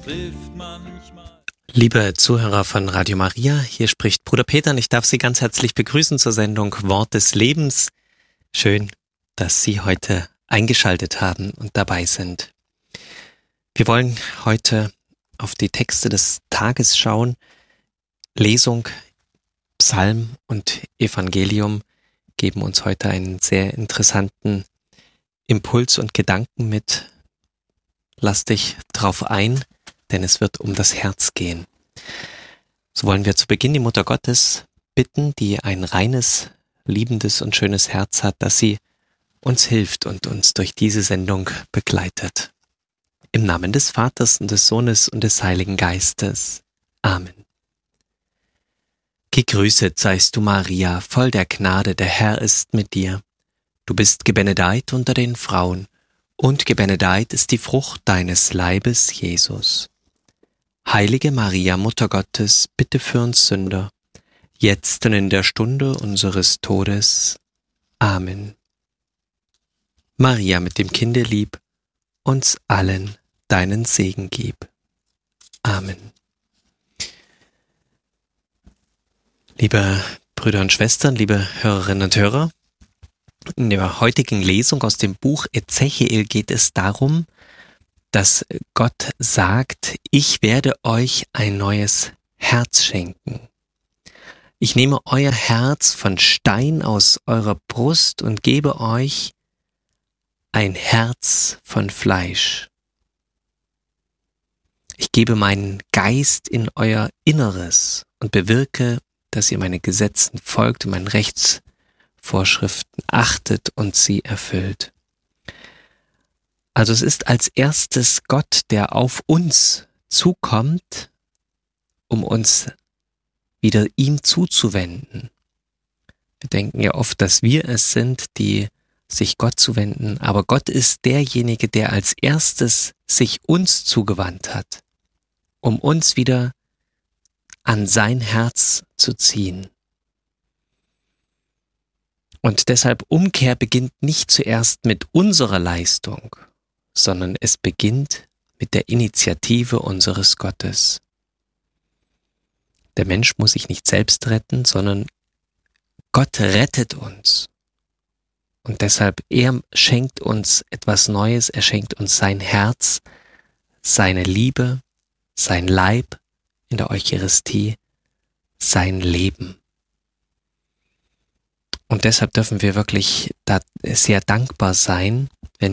trifft manchmal. Liebe Zuhörer von Radio Maria, hier spricht Bruder Peter und ich darf Sie ganz herzlich begrüßen zur Sendung Wort des Lebens. Schön, dass Sie heute eingeschaltet haben und dabei sind. Wir wollen heute auf die Texte des Tages schauen. Lesung, Psalm und Evangelium geben uns heute einen sehr interessanten Impuls und Gedanken mit. Lass dich drauf ein, denn es wird um das Herz gehen. So wollen wir zu Beginn die Mutter Gottes bitten, die ein reines, liebendes und schönes Herz hat, dass sie uns hilft und uns durch diese Sendung begleitet. Im Namen des Vaters und des Sohnes und des Heiligen Geistes. Amen. Gegrüßet seist du, Maria, voll der Gnade, der Herr ist mit dir. Du bist gebenedeit unter den Frauen, und gebenedeit ist die Frucht deines Leibes, Jesus. Heilige Maria, Mutter Gottes, bitte für uns Sünder, jetzt und in der Stunde unseres Todes. Amen. Maria mit dem Kinde lieb, uns allen deinen Segen gib. Amen. Liebe Brüder und Schwestern, liebe Hörerinnen und Hörer, in der heutigen Lesung aus dem Buch Ezechiel geht es darum, dass Gott sagt, ich werde euch ein neues Herz schenken. Ich nehme euer Herz von Stein aus eurer Brust und gebe euch ein Herz von Fleisch. Ich gebe meinen Geist in euer Inneres und bewirke, dass ihr meine Gesetzen folgt und meinen Rechtsvorschriften achtet und sie erfüllt. Also es ist als erstes Gott, der auf uns zukommt, um uns wieder ihm zuzuwenden. Wir denken ja oft, dass wir es sind, die sich Gott zuwenden, aber Gott ist derjenige, der als erstes sich uns zugewandt hat, um uns wieder an sein Herz zu ziehen. Und deshalb Umkehr beginnt nicht zuerst mit unserer Leistung, sondern es beginnt mit der Initiative unseres Gottes. Der Mensch muss sich nicht selbst retten, sondern Gott rettet uns. Und deshalb, er schenkt uns etwas Neues, er schenkt uns sein Herz, seine Liebe, sein Leib in der Eucharistie, sein Leben. Und deshalb dürfen wir wirklich sehr dankbar sein,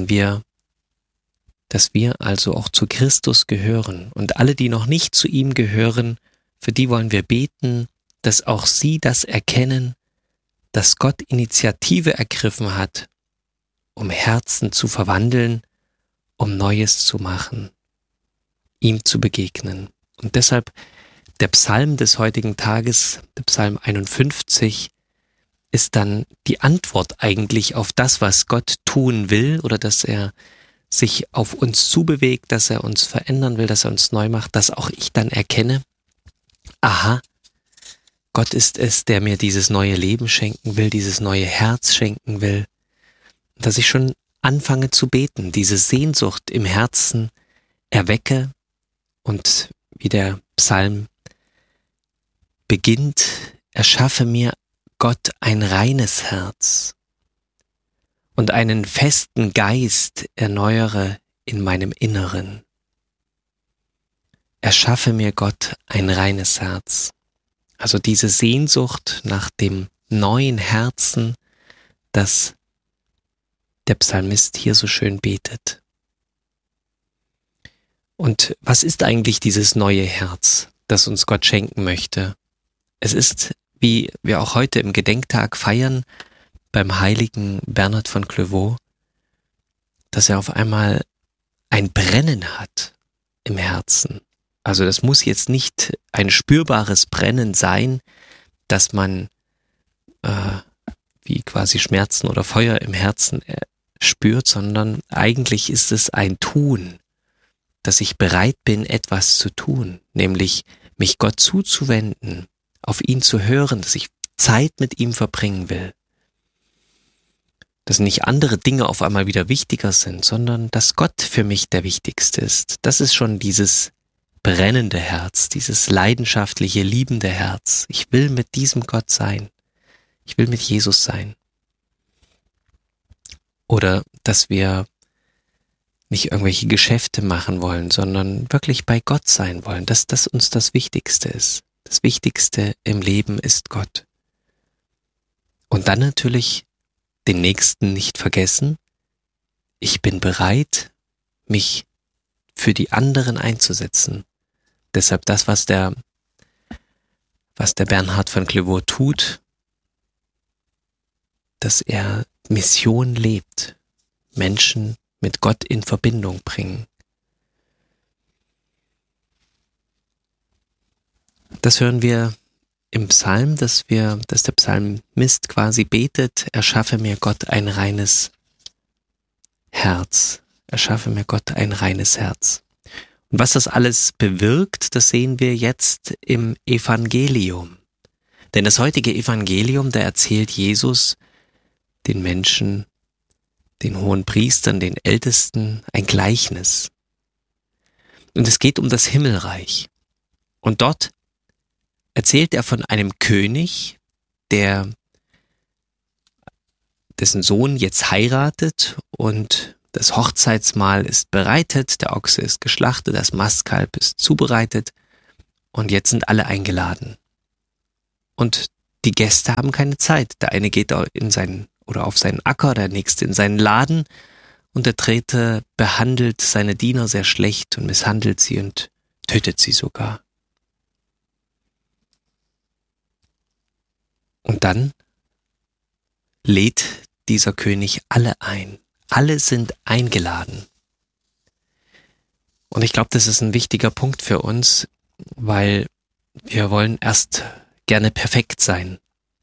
dass wir also auch zu Christus gehören. Und alle, die noch nicht zu ihm gehören, für die wollen wir beten, dass auch sie das erkennen, dass Gott Initiative ergriffen hat, um Herzen zu verwandeln, um Neues zu machen, ihm zu begegnen. Und deshalb der Psalm des heutigen Tages, der Psalm 51, ist dann die Antwort eigentlich auf das, was Gott tun will oder dass er sich auf uns zubewegt, dass er uns verändern will, dass er uns neu macht, dass auch ich dann erkenne, aha, Gott ist es, der mir dieses neue Leben schenken will, dieses neue Herz schenken will, dass ich schon anfange zu beten, diese Sehnsucht im Herzen erwecke und wie der Psalm beginnt, erschaffe mir Gott ein reines Herz und einen festen Geist erneuere in meinem Inneren. Erschaffe mir Gott ein reines Herz. Also diese Sehnsucht nach dem neuen Herzen, das der Psalmist hier so schön betet. Und was ist eigentlich dieses neue Herz, das uns Gott schenken möchte? Es ist, wie wir auch heute im Gedenktag feiern, beim heiligen Bernhard von Clairvaux, dass er auf einmal ein Brennen hat im Herzen. Also das muss jetzt nicht ein spürbares Brennen sein, dass man wie quasi Schmerzen oder Feuer im Herzen spürt, sondern eigentlich ist es ein Tun, dass ich bereit bin, etwas zu tun, nämlich mich Gott zuzuwenden, auf ihn zu hören, dass ich Zeit mit ihm verbringen will. Dass nicht andere Dinge auf einmal wieder wichtiger sind, sondern dass Gott für mich der Wichtigste ist. Das ist schon dieses brennende Herz, dieses leidenschaftliche, liebende Herz. Ich will mit diesem Gott sein. Ich will mit Jesus sein. Oder dass wir nicht irgendwelche Geschäfte machen wollen, sondern wirklich bei Gott sein wollen, dass das uns das Wichtigste ist. Das Wichtigste im Leben ist Gott. Und dann natürlich den Nächsten nicht vergessen. Ich bin bereit, mich für die anderen einzusetzen. Deshalb das, was der Bernhard von Clairvaux tut, dass er Mission lebt, Menschen mit Gott in Verbindung bringen. Das hören wir im Psalm, dass der Psalmist quasi betet, erschaffe mir Gott ein reines Herz. Erschaffe mir Gott ein reines Herz. Und was das alles bewirkt, das sehen wir jetzt im Evangelium. Denn das heutige Evangelium, da erzählt Jesus den Menschen, den Hohenpriestern, den Ältesten, ein Gleichnis. Und es geht um das Himmelreich. Und dort erzählt er von einem König, dessen Sohn jetzt heiratet und das Hochzeitsmahl ist bereitet, der Ochse ist geschlachtet, das Mastkalb ist zubereitet und jetzt sind alle eingeladen. Und die Gäste haben keine Zeit. Der eine geht auf seinen Acker, der nächste in seinen Laden und der dritte behandelt seine Diener sehr schlecht und misshandelt sie und tötet sie sogar. Und dann lädt dieser König alle ein. Alle sind eingeladen. Und ich glaube, das ist ein wichtiger Punkt für uns, weil wir wollen erst gerne perfekt sein.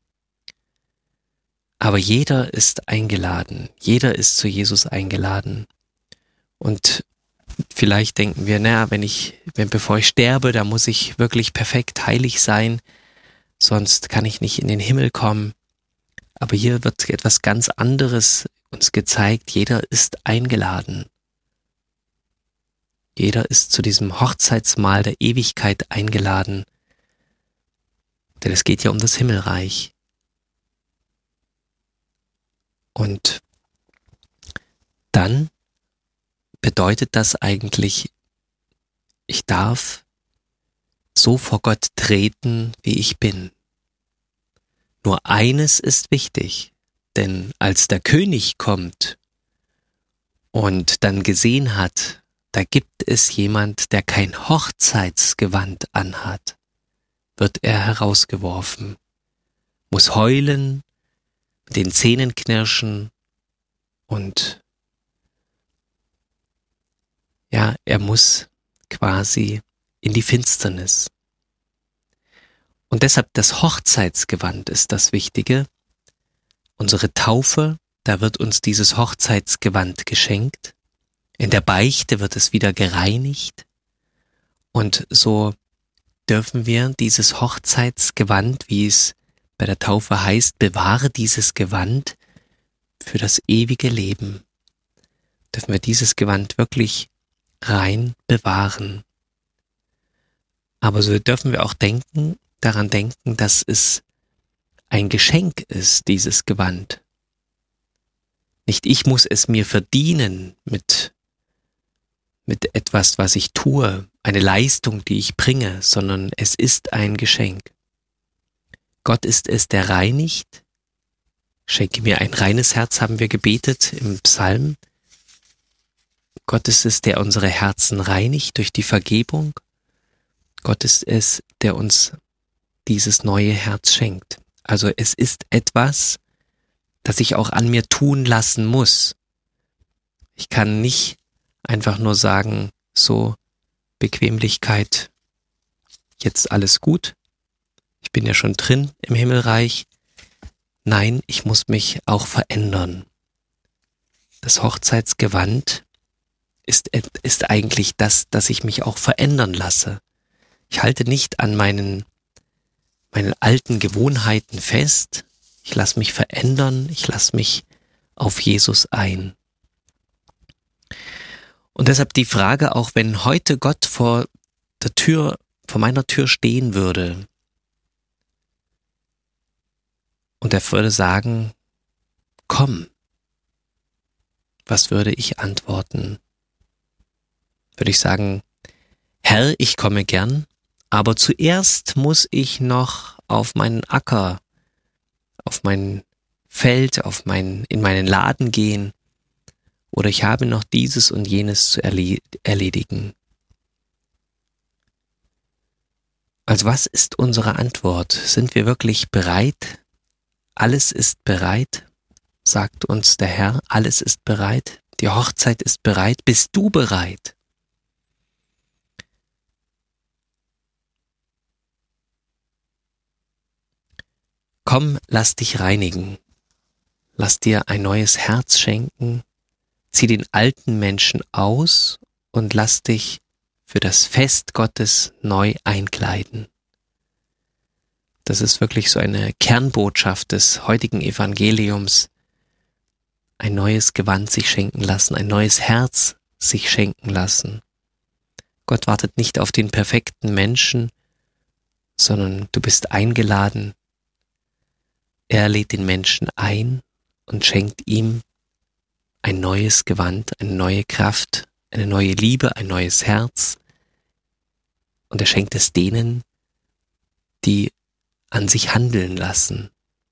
Aber jeder ist eingeladen. Jeder ist zu Jesus eingeladen. Und vielleicht denken wir, bevor ich sterbe, da muss ich wirklich perfekt heilig sein, sonst kann ich nicht in den Himmel kommen. Aber hier wird etwas ganz anderes uns gezeigt. Jeder ist eingeladen. Jeder ist zu diesem Hochzeitsmahl der Ewigkeit eingeladen. Denn es geht ja um das Himmelreich. Und dann bedeutet das eigentlich, ich darf so vor Gott treten, wie ich bin. Nur eines ist wichtig, denn als der König kommt und dann gesehen hat, da gibt es jemand, der kein Hochzeitsgewand anhat, wird er herausgeworfen, muss heulen, mit den Zähnen knirschen und ja, er muss quasi in die Finsternis. Und deshalb das Hochzeitsgewand ist das Wichtige. Unsere Taufe, da wird uns dieses Hochzeitsgewand geschenkt. In der Beichte wird es wieder gereinigt. Und so dürfen wir dieses Hochzeitsgewand, wie es bei der Taufe heißt, bewahre dieses Gewand für das ewige Leben. Dürfen wir dieses Gewand wirklich rein bewahren. Aber so dürfen wir auch daran denken, dass es ein Geschenk ist, dieses Gewand. Nicht ich muss es mir verdienen mit etwas, was ich tue, eine Leistung, die ich bringe, sondern es ist ein Geschenk. Gott ist es, der reinigt. Schenke mir ein reines Herz, haben wir gebetet im Psalm. Gott ist es, der unsere Herzen reinigt durch die Vergebung. Gott ist es, der uns dieses neue Herz schenkt. Also es ist etwas, das ich auch an mir tun lassen muss. Ich kann nicht einfach nur sagen, so Bequemlichkeit, jetzt alles gut. Ich bin ja schon drin im Himmelreich. Nein, ich muss mich auch verändern. Das Hochzeitsgewand ist eigentlich das, dass ich mich auch verändern lasse. Ich halte nicht an meinen alten Gewohnheiten fest. Ich lasse mich verändern. Ich lasse mich auf Jesus ein. Und deshalb die Frage, auch wenn heute Gott vor vor meiner Tür stehen würde und er würde sagen, komm, was würde ich antworten? Würde ich sagen, Herr, ich komme gern, aber zuerst muss ich noch auf meinen Acker, auf mein Feld, in meinen Laden gehen, oder ich habe noch dieses und jenes zu erledigen. Also was ist unsere Antwort? Sind wir wirklich bereit? Alles ist bereit, sagt uns der Herr, alles ist bereit, die Hochzeit ist bereit, bist du bereit? Komm, lass dich reinigen, lass dir ein neues Herz schenken, zieh den alten Menschen aus und lass dich für das Fest Gottes neu einkleiden. Das ist wirklich so eine Kernbotschaft des heutigen Evangeliums. Ein neues Gewand sich schenken lassen, ein neues Herz sich schenken lassen. Gott wartet nicht auf den perfekten Menschen, sondern du bist eingeladen. Er lädt den Menschen ein und schenkt ihm ein neues Gewand, eine neue Kraft, eine neue Liebe, ein neues Herz. Und er schenkt es denen, die an sich handeln lassen.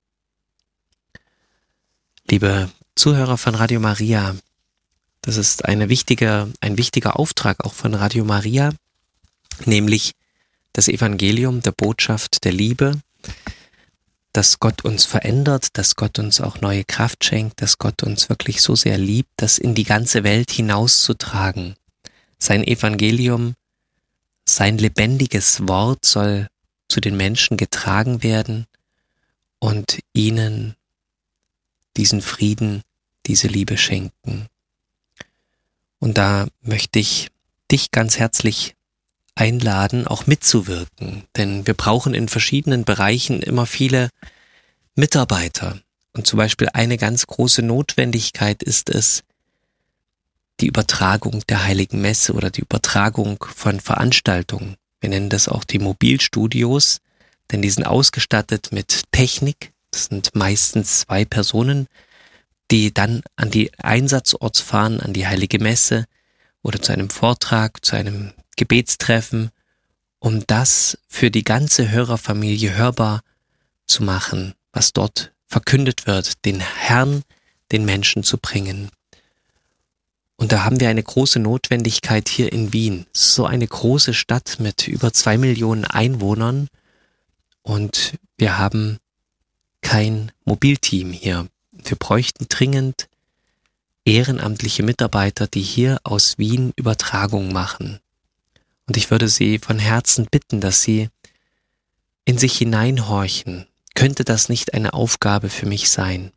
Liebe Zuhörer von Radio Maria, das ist ein wichtiger Auftrag auch von Radio Maria, nämlich das Evangelium der Botschaft der Liebe, dass Gott uns verändert, dass Gott uns auch neue Kraft schenkt, dass Gott uns wirklich so sehr liebt, das in die ganze Welt hinauszutragen. Sein Evangelium, sein lebendiges Wort soll zu den Menschen getragen werden und ihnen diesen Frieden, diese Liebe schenken. Und da möchte ich dich ganz herzlich einladen, auch mitzuwirken, denn wir brauchen in verschiedenen Bereichen immer viele Mitarbeiter. Und zum Beispiel eine ganz große Notwendigkeit ist es, die Übertragung der Heiligen Messe oder die Übertragung von Veranstaltungen. Wir nennen das auch die Mobilstudios, denn die sind ausgestattet mit Technik. Das sind meistens 2 Personen, die dann an die Einsatzort fahren, an die Heilige Messe oder zu einem Vortrag, zu einem Gebetstreffen, um das für die ganze Hörerfamilie hörbar zu machen, was dort verkündet wird, den Herrn den Menschen zu bringen. Und da haben wir eine große Notwendigkeit hier in Wien. So eine große Stadt mit über 2 Millionen Einwohnern und wir haben kein Mobilteam hier. Wir bräuchten dringend ehrenamtliche Mitarbeiter, die hier aus Wien Übertragung machen. Und ich würde Sie von Herzen bitten, dass Sie in sich hineinhorchen. Könnte das nicht eine Aufgabe für mich sein?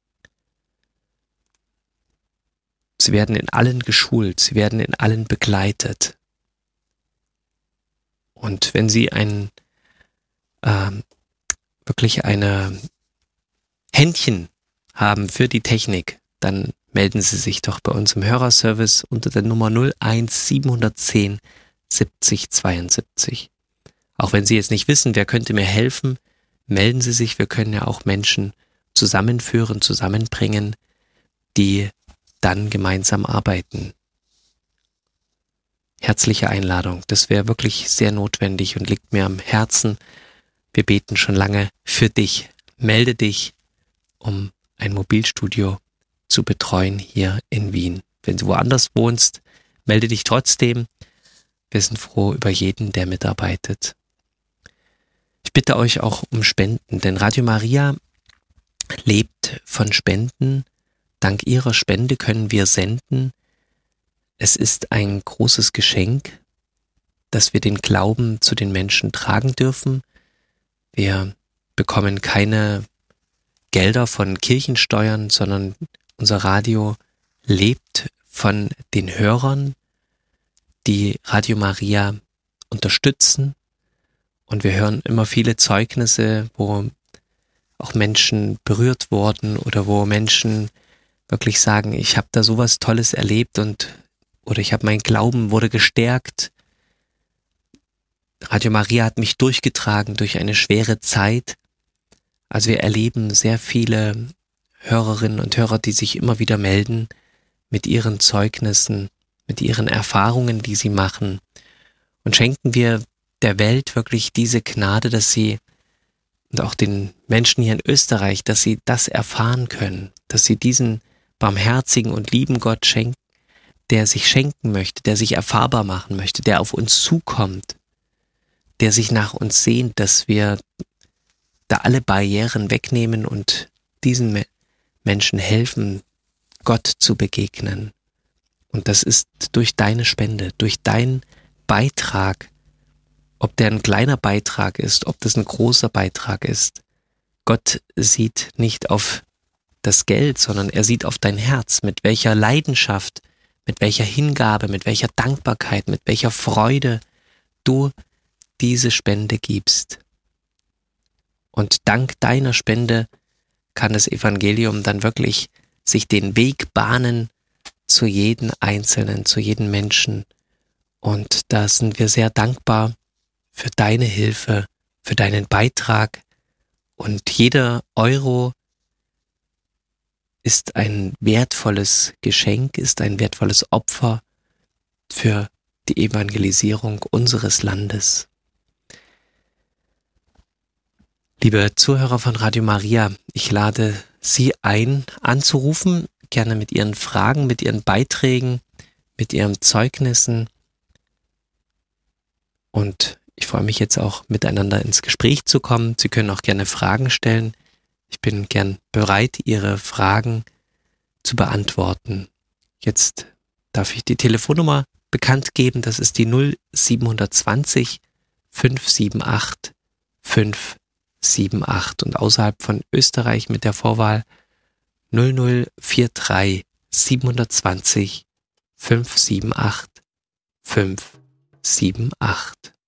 Sie werden in allen geschult, sie werden in allen begleitet. Und wenn Sie wirklich eine Händchen haben für die Technik, dann melden Sie sich doch bei uns im Hörerservice unter der Nummer 01 710 70 72. Auch wenn Sie jetzt nicht wissen, wer könnte mir helfen, melden Sie sich. Wir können ja auch Menschen zusammenführen, zusammenbringen, die dann gemeinsam arbeiten. Herzliche Einladung. Das wäre wirklich sehr notwendig und liegt mir am Herzen. Wir beten schon lange für dich. Melde dich, um ein Mobilstudio zu betreuen hier in Wien. Wenn du woanders wohnst, melde dich trotzdem. Wir sind froh über jeden, der mitarbeitet. Ich bitte euch auch um Spenden, denn Radio Maria lebt von Spenden. Dank ihrer Spende können wir senden. Es ist ein großes Geschenk, dass wir den Glauben zu den Menschen tragen dürfen. Wir bekommen keine Gelder von Kirchensteuern, sondern unser Radio lebt von den Hörern, die Radio Maria unterstützen. Und wir hören immer viele Zeugnisse, wo auch Menschen berührt wurden oder wo Menschen wirklich sagen, ich habe da sowas Tolles erlebt oder ich habe mein Glauben wurde gestärkt Radio Maria hat mich durchgetragen durch eine schwere Zeit. Also wir erleben sehr viele Hörerinnen und Hörer, die sich immer wieder melden mit ihren Zeugnissen, mit ihren Erfahrungen, die sie machen. Und schenken wir der Welt wirklich diese Gnade, dass sie, und auch den Menschen hier in Österreich, dass sie das erfahren können, dass sie diesen barmherzigen und lieben Gott schenken, der sich schenken möchte, der sich erfahrbar machen möchte, der auf uns zukommt, der sich nach uns sehnt, dass wir da alle Barrieren wegnehmen und diesen Menschen helfen, Gott zu begegnen. Und das ist durch deine Spende, durch deinen Beitrag, ob der ein kleiner Beitrag ist, ob das ein großer Beitrag ist. Gott sieht nicht auf das Geld, sondern er sieht auf dein Herz, mit welcher Leidenschaft, mit welcher Hingabe, mit welcher Dankbarkeit, mit welcher Freude du diese Spende gibst. Und dank deiner Spende kann das Evangelium dann wirklich sich den Weg bahnen zu jedem Einzelnen, zu jedem Menschen. Und da sind wir sehr dankbar für deine Hilfe, für deinen Beitrag. Und jeder Euro ist ein wertvolles Geschenk, ist ein wertvolles Opfer für die Evangelisierung unseres Landes. Liebe Zuhörer von Radio Maria, ich lade Sie ein, anzurufen, gerne mit Ihren Fragen, mit Ihren Beiträgen, mit Ihren Zeugnissen. Und ich freue mich jetzt auch, miteinander ins Gespräch zu kommen. Sie können auch gerne Fragen stellen. Ich bin gern bereit, Ihre Fragen zu beantworten. Jetzt darf ich die Telefonnummer bekannt geben. Das ist die 0720 578 578 und außerhalb von Österreich mit der Vorwahl 0043 720 578 578.